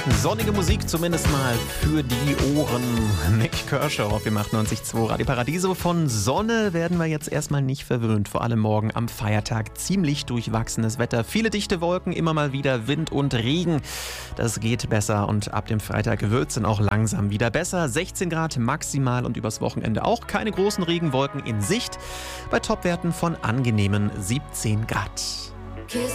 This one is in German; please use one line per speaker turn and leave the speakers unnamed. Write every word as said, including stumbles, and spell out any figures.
Sonnige Musik zumindest mal für die Ohren. Nick Kershaw auf dem achtundneunzig Komma zwei Radio Paradiso. Von Sonne werden wir jetzt erstmal nicht verwöhnt. Vor allem morgen am Feiertag ziemlich durchwachsenes Wetter. Viele dichte Wolken, immer mal wieder Wind und Regen. Das geht besser und ab dem Freitag wird es dann auch langsam wieder besser. sechzehn Grad maximal und übers Wochenende auch keine großen Regenwolken in Sicht. Bei Topwerten von angenehmen siebzehn Grad.